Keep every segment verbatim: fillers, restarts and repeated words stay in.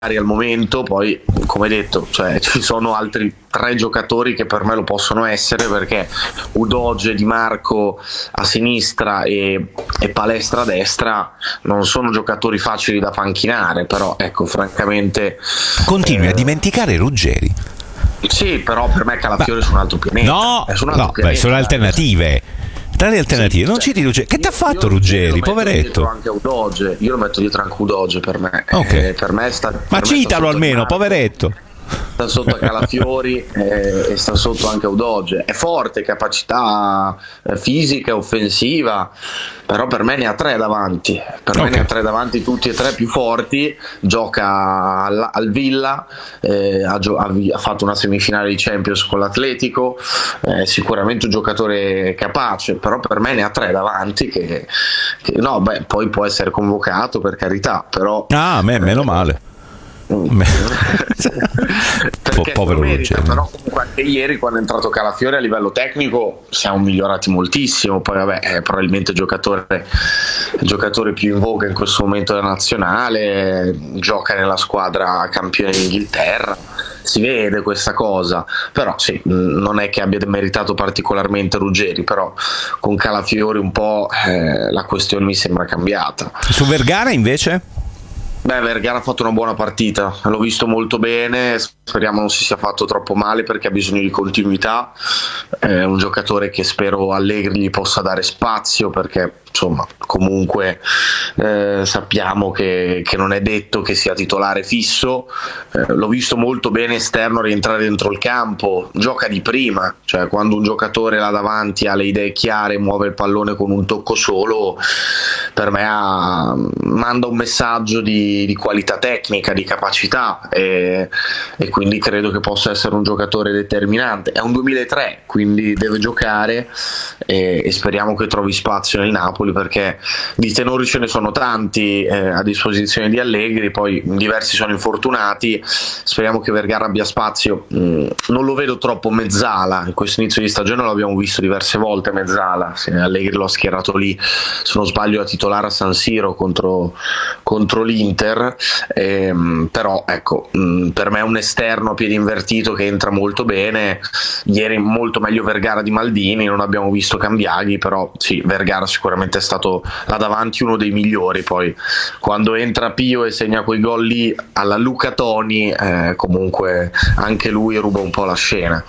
al momento, poi come detto, cioè, ci sono altri tre giocatori che per me lo possono essere, perché Udogie, Di Marco a sinistra e, e Palestra a destra non sono giocatori facili da panchinare, però ecco, francamente continui eh, a dimenticare Ruggeri. Sì, però per me Calafiori è su un altro pianeta. No, è su un altro no, pianeta, beh, sono alternative. Tra le alternative, sì, non cioè, citi Ruggeri. Che ti ha fatto io, Ruggeri, io poveretto? Anche Udogie. Io lo metto dietro anche Udogie per me. Okay. Eh, per me sta, Ma per citalo me almeno, poveretto. Sta sotto a Calafiori eh, e sta sotto anche a Udogie. È forte, capacità eh, fisica, offensiva, però per me ne ha tre davanti. Per okay. me ne ha tre davanti, tutti e tre più forti. Gioca al, al Villa, eh, ha, gio- ha fatto una semifinale di Champions con l'Atletico, è eh, sicuramente un giocatore capace, però per me ne ha tre davanti che, che no, beh, poi può essere convocato, per carità, però ah, a me meno male. Perché Po- povero merita, Ruggeri. però comunque anche ieri, quando è entrato Calafiori, a livello tecnico siamo migliorati moltissimo. Poi vabbè, è probabilmente il giocatore, il giocatore più in voga in questo momento della nazionale, gioca nella squadra campione d'Inghilterra, si vede questa cosa, però sì, non è che abbia demeritato particolarmente Ruggeri, però con Calafiori un po' eh, la questione mi sembra cambiata. Su Vergara invece? Beh, Vergara ha fatto una buona partita, l'ho visto molto bene, speriamo non si sia fatto troppo male perché ha bisogno di continuità, è un giocatore che spero Allegri gli possa dare spazio, perché insomma comunque eh, sappiamo che, che non è detto che sia titolare fisso. Eh, l'ho visto molto bene esterno rientrare dentro il campo, gioca di prima, cioè quando un giocatore là davanti ha le idee chiare, muove il pallone con un tocco solo, per me ha, manda un messaggio di, di qualità tecnica, di capacità, e, e quindi credo che possa essere un giocatore determinante. È un duemilatré, quindi deve giocare, e, e speriamo che trovi spazio nel Napoli, perché di tenori ce ne sono tanti eh, a disposizione di Allegri, poi diversi sono infortunati, speriamo che Vergara abbia spazio. Mm, non lo vedo troppo mezzala, in questo inizio di stagione l'abbiamo visto diverse volte mezzala, se Allegri lo ha schierato lì, se non sbaglio a titolare a San Siro contro, contro l'Inter, ehm, però ecco, mh, per me è un esterno a piedi invertito che entra molto bene. Ieri molto meglio Vergara di Maldini, non abbiamo visto Cambiaghi, però sì, Vergara sicuramente è stato là davanti uno dei migliori. Poi quando entra Pio e segna quei gol lì alla Luca Toni, eh, comunque anche lui ruba un po' la scena.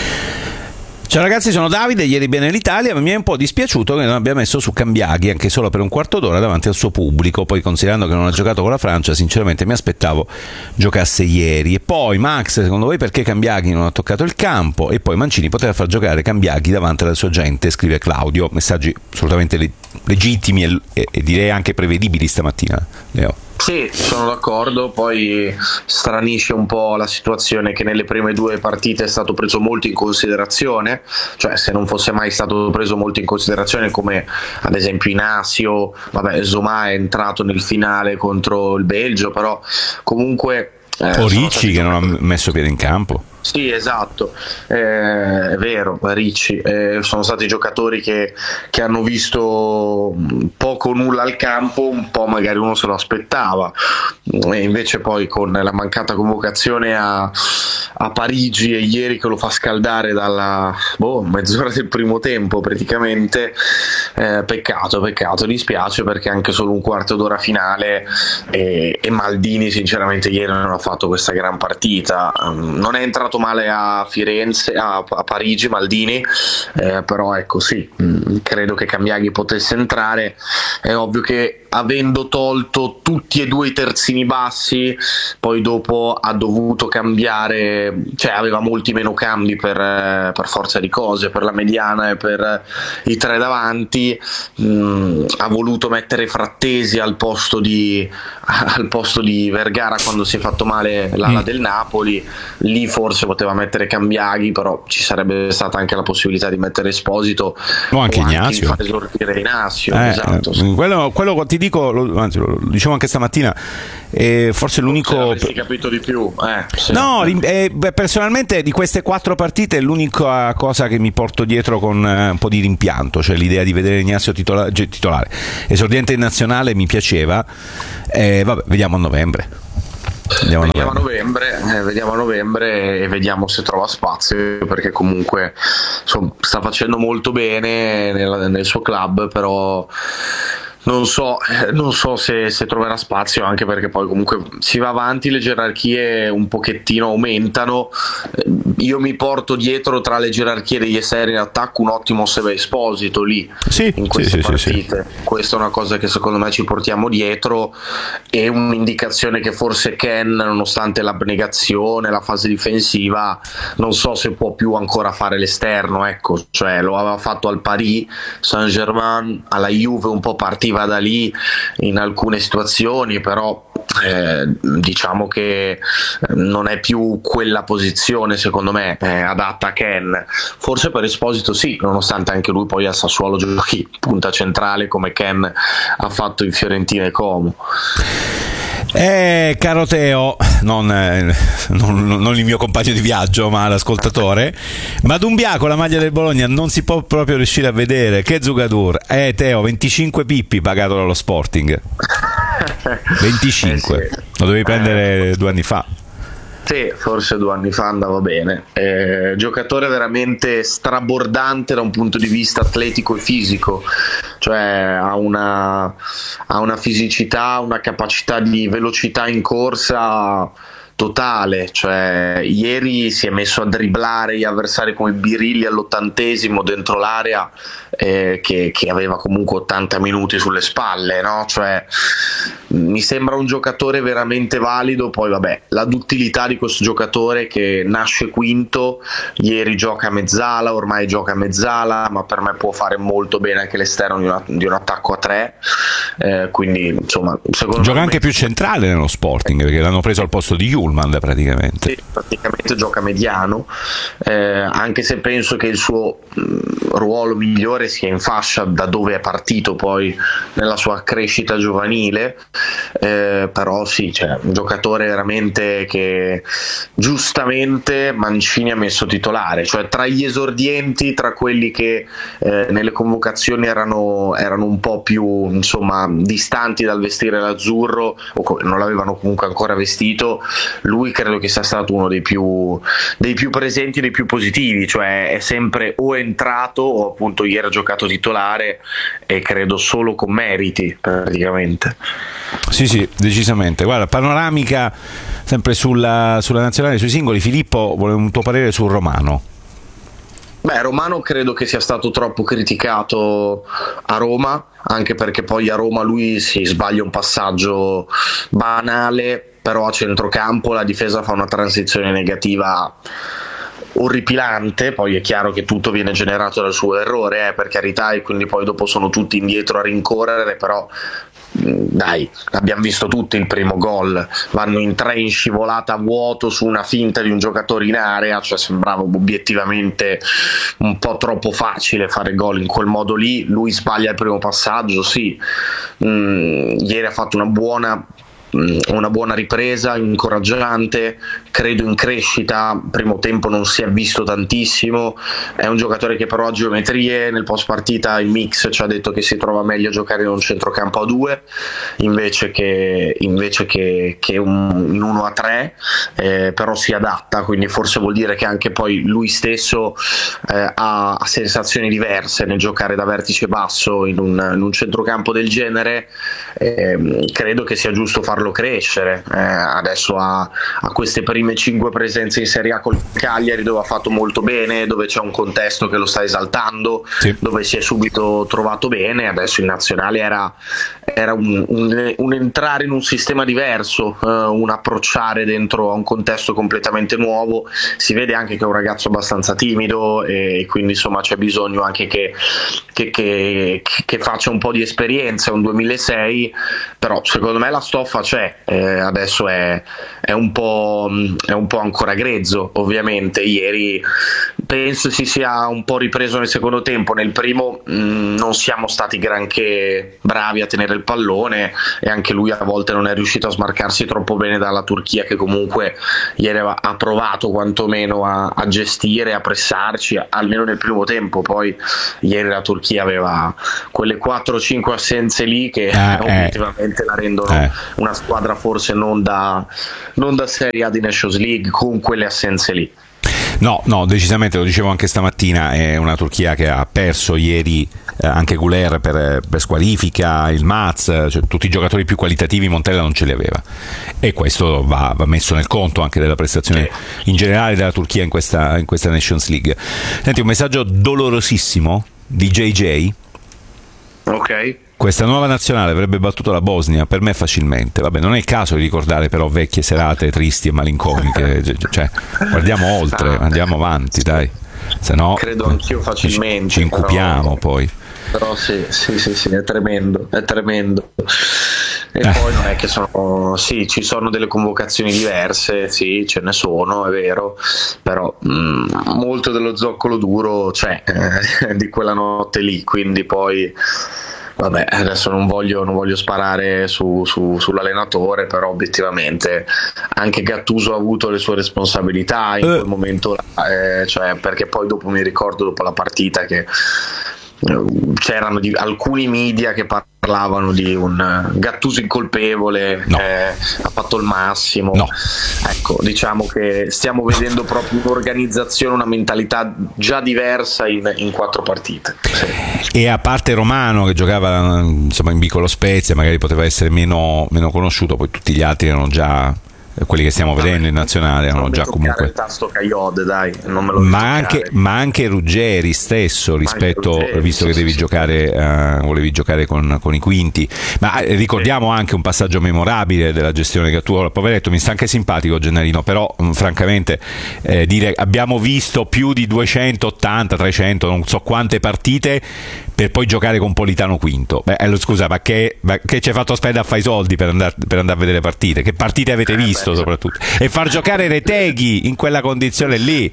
Ciao ragazzi, sono Davide, ieri bene l'Italia, ma mi è un po' dispiaciuto che non abbia messo su Cambiaghi anche solo per un quarto d'ora davanti al suo pubblico, poi considerando che non ha giocato con la Francia sinceramente mi aspettavo giocasse ieri. E poi Max, secondo voi perché Cambiaghi non ha toccato il campo? E poi Mancini poteva far giocare Cambiaghi davanti alla sua gente, scrive Claudio. Messaggi assolutamente le- legittimi e, e, e direi anche prevedibili stamattina, Leo. Sì, sono d'accordo, poi stranisce un po' la situazione che nelle prime due partite è stato preso molto in considerazione, cioè se non fosse mai stato preso molto in considerazione, come ad esempio Inacio, vabbè, Zoma è entrato nel finale contro il Belgio, però comunque eh, o Ricci che non ha messo piede in campo. Sì, esatto, eh, è vero, Ricci, eh, sono stati giocatori che, che hanno visto poco o nulla al campo, un po' magari uno se lo aspettava, e invece poi con la mancata convocazione a, a Parigi e ieri che lo fa scaldare dalla boh, mezz'ora del primo tempo praticamente, eh, peccato, peccato, dispiace, perché anche solo un quarto d'ora finale, e, e Maldini sinceramente ieri non ha fatto questa gran partita, non è entrato male a Firenze, a, a Parigi Maldini, eh, però ecco sì, mh, credo che Cambiaghi potesse entrare. È ovvio che avendo tolto tutti e due i terzini bassi, poi dopo ha dovuto cambiare, cioè aveva molti meno cambi per, eh, per forza di cose, per la mediana e per eh, i tre davanti. mh, ha voluto mettere Frattesi al posto di al posto di Vergara quando si è fatto male l'ala mm. del Napoli, lì forse poteva mettere Cambiaghi, però ci sarebbe stata anche la possibilità di mettere Esposito o anche Ignacio, far esordire Ignacio, eh, esatto, sì. quello, quello ti dico, lo, anzi lo dicevo anche stamattina, eh, forse l'unico, avresti capito di più, eh, sì. no, eh, beh, personalmente di queste quattro partite è l'unica cosa che mi porto dietro con eh, un po' di rimpianto, cioè l'idea di vedere Ignacio titolare, titolare. Esordiente in nazionale mi piaceva, eh, vabbè, vediamo a novembre. Vediamo a Vediamo a novembre. novembre, eh, vediamo a novembre e vediamo se trova spazio, perché comunque insomma, sta facendo molto bene nel, nel suo club, però non so, non so se, se troverà spazio, anche perché poi comunque si va avanti, le gerarchie un pochettino aumentano. Io mi porto dietro tra le gerarchie degli esterni in attacco un ottimo Seve Esposito lì, Sì, in sì, queste sì, sì, partite. sì. Questa è una cosa che secondo me ci portiamo dietro, e un'indicazione che forse Ken, nonostante l'abnegazione, la fase difensiva, non so se può più ancora fare l'esterno, ecco, cioè lo aveva fatto al Paris Saint-Germain, alla Juve un po' partiva da lì in alcune situazioni, però eh, diciamo che non è più quella posizione secondo me eh, adatta a Ken. Forse per Esposito sì, nonostante anche lui poi al Sassuolo giochi punta centrale come Ken ha fatto in Fiorentina e Como. Eh, caro Teo, non, eh, non, non il mio compagno di viaggio, ma l'ascoltatore, ma Doumbia con la maglia del Bologna non si può proprio riuscire a vedere. Che Zugadur, eh Teo, venticinque pippi pagato dallo Sporting. venticinque, Eh sì. lo dovevi prendere Eh, due anni fa. Sì, forse due anni fa andava bene. Eh, giocatore veramente strabordante da un punto di vista atletico e fisico, cioè ha una, ha una fisicità, una capacità di velocità in corsa totale, cioè ieri si è messo a dribblare gli avversari come Birilli all'ottantesimo dentro l'area, eh, che, che aveva comunque ottanta minuti sulle spalle, no? Cioè, mi sembra un giocatore veramente valido. Poi vabbè, la duttilità di questo giocatore che nasce quinto, ieri gioca a mezzala, ormai gioca a mezzala, ma per me può fare molto bene anche l'esterno di, una, di un attacco a tre, eh, quindi insomma secondo Gioca me anche più centrale nello Sporting, perché l'hanno preso al posto di Hjulmand praticamente. sì, praticamente gioca mediano, eh, anche se penso che il suo mh, ruolo migliore sia in fascia, da dove è partito poi nella sua crescita giovanile, eh, però sì, cioè, un giocatore veramente che giustamente Mancini ha messo titolare, cioè tra gli esordienti, tra quelli che eh, nelle convocazioni erano, erano un po' più insomma distanti dal vestire l'azzurro, o co- non l'avevano comunque ancora vestito, lui credo che sia stato uno dei più, dei più presenti, dei più positivi, cioè è sempre o entrato o appunto ieri ha giocato titolare, e credo solo con meriti praticamente. Sì, sì, decisamente. Guarda, panoramica sempre sulla, sulla nazionale, sui singoli. Filippo, volevo un tuo parere sul Romano. Beh, Romano credo che sia stato troppo criticato a Roma, anche perché poi a Roma lui si sbaglia un passaggio banale, però a centrocampo la difesa fa una transizione negativa orripilante. Poi è chiaro che tutto viene generato dal suo errore, eh, per carità, e quindi poi dopo sono tutti indietro a rincorrere, però dai, abbiamo visto tutti il primo gol, vanno in tre in scivolata a vuoto su una finta di un giocatore in area, cioè sembrava obiettivamente un po' troppo facile fare gol in quel modo lì. Lui sbaglia il primo passaggio, sì. Mm, ieri ha fatto una buona una buona ripresa, incoraggiante, credo in crescita. Primo tempo non si è visto tantissimo, è un giocatore che però ha geometrie. Nel post partita il mix ci ha detto che si trova meglio a giocare in un centrocampo a due invece che, invece che, che un, in uno a tre, eh, però si adatta, quindi forse vuol dire che anche poi lui stesso eh, ha, ha sensazioni diverse nel giocare da vertice basso in un, in un centrocampo del genere. Eh, credo che sia giusto farlo crescere. Eh, adesso ha, ha queste prime cinque presenze in Serie A col Cagliari, dove ha fatto molto bene, dove c'è un contesto che lo sta esaltando, Sì. dove si è subito trovato bene. Adesso in nazionale era, era un, un, un entrare in un sistema diverso, eh, un approcciare dentro a un contesto completamente nuovo. Si vede anche che è un ragazzo abbastanza timido, e quindi insomma c'è bisogno anche che, che, che, che faccia un po' di esperienza. È un duemilasei, però secondo me la stoffa c'è. Eh, adesso è, è, un po', è un po' ancora grezzo, ovviamente. Ieri penso si sia un po' ripreso nel secondo tempo. Nel primo mh, non siamo stati granché bravi a tenere il pallone e anche lui a volte non è riuscito a smarcarsi troppo bene dalla Turchia, che comunque ieri ha provato quantomeno a, a gestire, a pressarci, almeno nel primo tempo. Poi ieri la Turchia aveva quelle quattro o cinque assenze lì che eh, obiettivamente eh. la rendono eh. una squadra forse non da, non da Serie A di Nations League con quelle assenze lì. No, no, decisamente, lo dicevo anche stamattina, è una Turchia che ha perso ieri eh, anche Güler per, per squalifica, il Maz, cioè, tutti i giocatori più qualitativi Montella non ce li aveva, e questo va, va messo nel conto anche della prestazione in generale della Turchia in questa, in questa Nations League. Senti, un messaggio dolorosissimo di J J. Ok. Questa nuova nazionale avrebbe battuto la Bosnia, per me facilmente. Vabbè, non è il caso di ricordare però vecchie serate tristi e malinconiche, cioè, guardiamo oltre, andiamo avanti, dai. Se no, credo anch'io facilmente. Ci, ci incupiamo però, poi. Però sì, sì, sì, sì, è tremendo, è tremendo. E eh. poi non è che sono, sì, ci sono delle convocazioni diverse, sì, ce ne sono, è vero, però mh, molto dello zoccolo duro c'è eh, di quella notte lì, quindi poi vabbè, adesso non voglio, non voglio sparare su, su, sull'allenatore, però obiettivamente anche Gattuso ha avuto le sue responsabilità in quel momento, eh, cioè, perché poi dopo mi ricordo dopo la partita che c'erano di, alcuni media che parlavano di un Gattuso incolpevole, no. eh, ha fatto il massimo, no. Ecco, diciamo che stiamo vedendo proprio un'organizzazione, una mentalità già diversa in, in quattro partite, sì. E a parte Romano che giocava insomma in piccolo Spezia, magari poteva essere meno, meno conosciuto, poi tutti gli altri erano già quelli che stiamo vedendo in nazionale, erano già comunque il tasto Caiode, dai, non me lo ma anche, ma anche Ruggeri stesso rispetto, Ruggeri, visto che devi sì, giocare uh, volevi giocare con, con i quinti, ma ricordiamo sì. anche un passaggio memorabile della gestione che tu, poveretto, mi sta anche simpatico Gennarino, però mh, francamente eh, dire abbiamo visto più di duecentottanta, trecento, non so quante partite per poi giocare con Politano quinto. Beh, eh, scusa, ma che, ma che ci hai fatto spendere a fare i soldi per andare per andare a vedere partite? Che partite avete visto? Soprattutto, e far giocare Reteghi in quella condizione lì.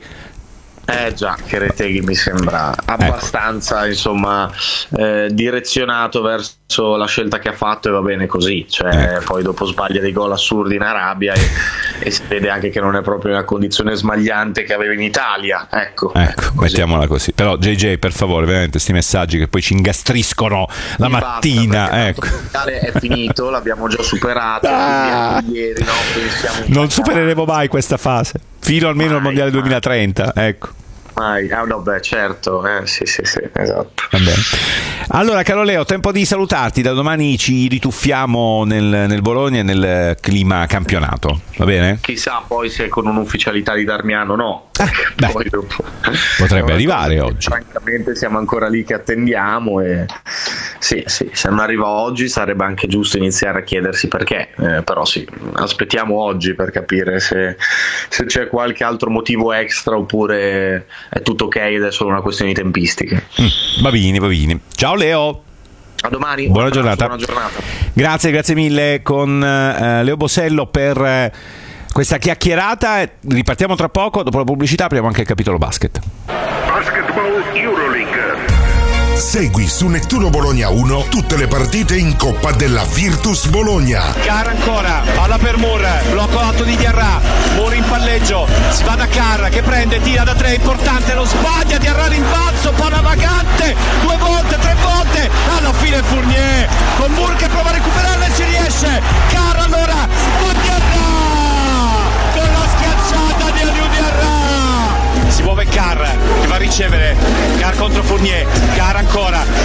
Eh già, che Reteghi mi sembra abbastanza, ecco. insomma, eh, direzionato verso la scelta che ha fatto, e va bene così, cioè ecco. Poi dopo sbaglia dei gol assurdi in Arabia e, e si vede anche che non è proprio una condizione smagliante che aveva in Italia, ecco, ecco ecco così. Mettiamola così. Però J J, per favore, veramente sti messaggi che poi ci ingastriscono la mi mattina, basta, ecco. Il mondiale è finito, l'abbiamo già superato, ah, ieri, no? Pensiamo non supereremo mai questa fase fino almeno mai, al mondiale mai. duemilatrenta, ecco. Mai. Ah, no, beh, certo, eh, sì, sì, sì, esatto. Vabbè. Allora, caro Leo, tempo di salutarti. Da domani ci rituffiamo nel, nel Bologna e nel clima campionato, va bene? Chissà poi se con un'ufficialità di Darmiano no. Eh, poi dopo. Potrebbe arrivare oggi. Francamente siamo ancora lì che attendiamo e sì, sì, se non arriva oggi sarebbe anche giusto iniziare a chiedersi perché, eh, però sì, aspettiamo oggi per capire se, se c'è qualche altro motivo extra oppure è tutto ok ed è solo una questione di tempistiche. Mm, va bene, va bene. Ciao Leo. A domani. Buona giornata. Buona giornata. Grazie, grazie mille con uh, Leo Bosello per uh, questa chiacchierata. Ripartiamo tra poco, dopo la pubblicità apriamo anche il capitolo basket. Basketball Euroleague. Segui su Nettuno Bologna uno tutte le partite in Coppa della Virtus Bologna. Carra ancora, palla per Moore, blocco alto di Diarra, Moore in palleggio, si va da Carra che prende, tira da tre, importante, lo sbaglia, Diarra rimbalzo, palla vagante, due volte, tre volte, alla fine Fournier, con Moore che prova a recuperarla e ci riesce, Carra allora, con Diarra, con la schiacciata di Aliou Diarra. Si muove Carr che va a ricevere, Carr contro Fournier, Carr ancora,